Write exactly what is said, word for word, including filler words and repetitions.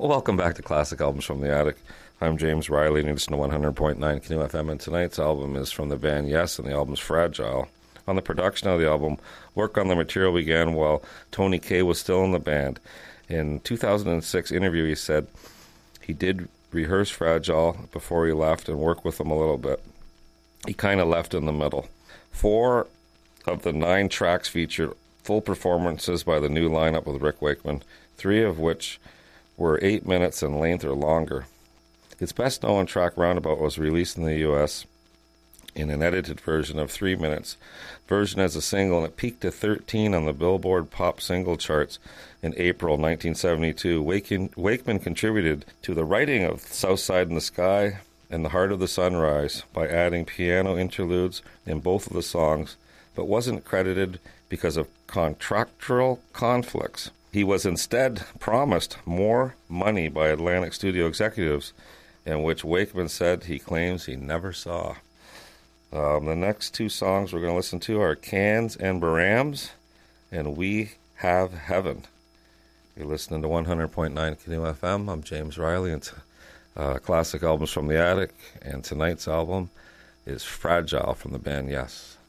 Welcome back to Classic Albums from the Attic. I'm James Riley, and you listen to one hundred point nine Canoe F M, and tonight's album is from the band Yes, and the album's Fragile. On the production of the album, work on the material began while Tony Kaye was still in the band. In two thousand six interview, he said he did rehearse Fragile before he left and work with them a little bit. He kind of left in the middle. Four of the nine tracks featured full performances by the new lineup with Rick Wakeman, three of which were eight minutes in length or longer. Its best-known track, Roundabout, was released in the U S in an edited version of three minutes, version as a single, and it peaked to thirteen on the Billboard Pop Single charts in April nineteen seventy-two. Wakeman, Wakeman contributed to the writing of Southside in the Sky and The Heart of the Sunrise by adding piano interludes in both of the songs, but wasn't credited because of contractual conflicts. He was instead promised more money by Atlantic studio executives, in which Wakeman said he claims he never saw. Um, the next two songs we're going to listen to are Cans and Barams and We Have Heaven. You're listening to one hundred point nine Canoe F M. I'm James Riley, and uh, Classic Albums from the Attic, and tonight's album is Fragile from the band Yes.